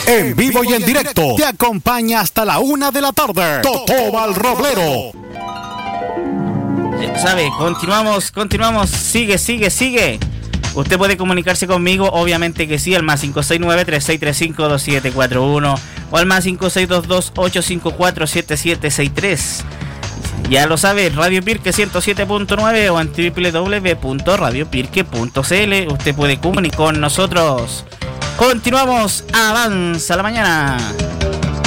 En vivo y en directo te acompaña hasta la 1 de la tarde. Totobal Roblero. ¿Sabe? Continuamos. Sigue. Usted puede comunicarse conmigo, obviamente que sí, al más 569-3635-2741 o al más 5622-854-7763. Ya lo sabe, Radio Pirque 107.9 o en www.radiopirque.cl. Usted puede comunicar con nosotros. Continuamos, avanza la mañana.